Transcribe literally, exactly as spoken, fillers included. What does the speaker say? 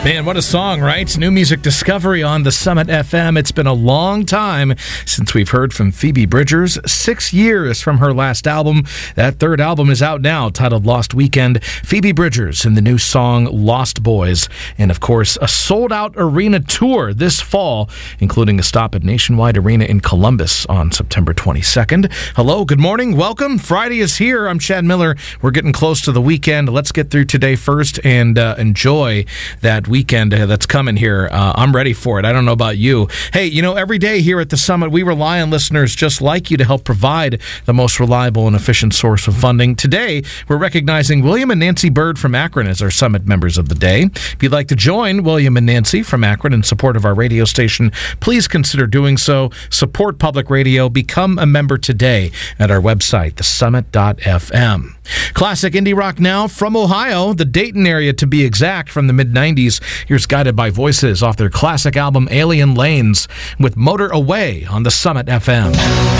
Man, what a song, right? New music discovery on the Summit F M. It's been a long time since we've heard from Phoebe Bridgers. Six years from her last album. That third album is out now, titled Lost Weekend. Phoebe Bridgers and the new song Lost Boys. And, of course, a sold-out arena tour this fall, including a stop at Nationwide Arena in Columbus on September twenty-second. Hello, good morning, welcome. Friday is here. I'm Chad Miller. We're getting close to the weekend. Let's get through today first and uh, enjoy that weekend that's coming here. Uh, I'm ready for it. I don't know about you. Hey, you know, every day here at the Summit, we rely on listeners just like you to help provide the most reliable and efficient source of funding. Today, we're recognizing William and Nancy Bird from Akron as our Summit members of the day. If you'd like to join William and Nancy from Akron in support of our radio station, please consider doing so. Support public radio. Become a member today at our website, the summit dot f m. Classic indie rock now from Ohio, the Dayton area to be exact, from the mid nineties. Here's Guided by Voices off their classic album Alien Lanes with Motor Away on the Summit F M.